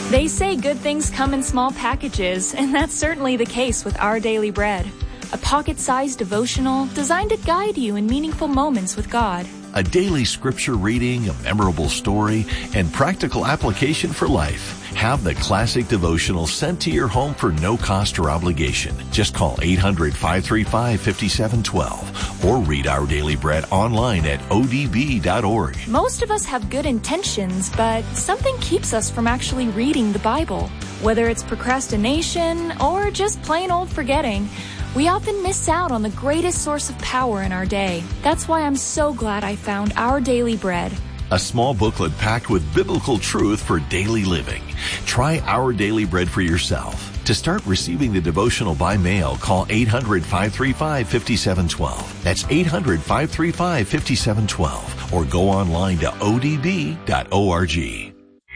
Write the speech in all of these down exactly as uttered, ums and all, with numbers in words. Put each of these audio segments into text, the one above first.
They say good things come in small packages, and that's certainly the case with Our Daily Bread, a pocket-sized devotional designed to guide you in meaningful moments with God. A daily scripture reading, a memorable story, and practical application for life. Have the classic devotional sent to your home for no cost or obligation. Just call eight hundred, five three five, five seven one two or read Our Daily Bread online at O D B dot org. Most of us have good intentions, but something keeps us from actually reading the Bible. Whether it's procrastination or just plain old forgetting, we often miss out on the greatest source of power in our day. That's why I'm so glad I found Our Daily Bread, a small booklet packed with biblical truth for daily living. Try Our Daily Bread for yourself. To start receiving the devotional by mail, call eight hundred, five three five, five seven one two. That's eight hundred, five three five, five seven one two. Or go online to O D B dot org.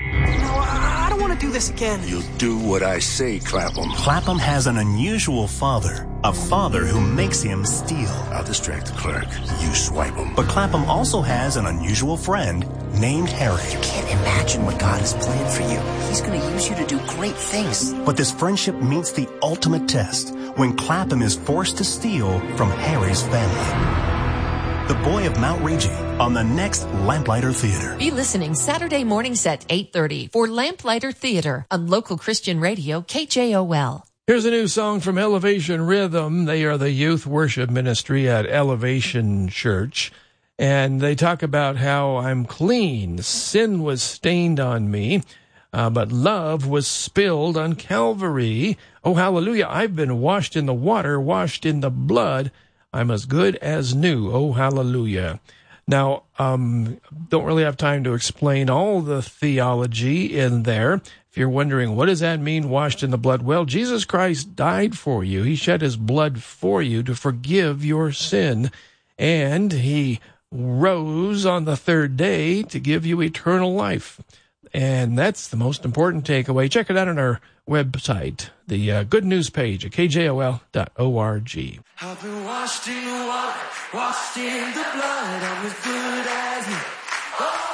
Do this again. You'll do what I say, Clapham. Clapham has an unusual father, a father who makes him steal. I'll distract the clerk. You swipe him. But Clapham also has an unusual friend named Harry. You can't imagine what God has planned for you. He's going to use you to do great things. But this friendship meets the ultimate test when Clapham is forced to steal from Harry's family. The Boy of Mount Regi on the next Lamplighter Theater. Be listening Saturday mornings at eight thirty for Lamplighter Theater on local Christian radio K J O L. Here's a new song from Elevation Rhythm. They are the youth worship ministry at Elevation Church. And they talk about how I'm clean. Sin was stained on me, uh, but love was spilled on Calvary. Oh, hallelujah. I've been washed in the water, washed in the blood. I'm as good as new. Oh, hallelujah. Now, um, don't really have time to explain all the theology in there. If you're wondering, what does that mean, washed in the blood? Well, Jesus Christ died for you. He shed his blood for you to forgive your sin. And he rose on the third day to give you eternal life. And that's the most important takeaway. Check it out on our website, the uh, Good News page at K J O L dot org. I've been washed in the water, washed in the blood. I'm as good as new.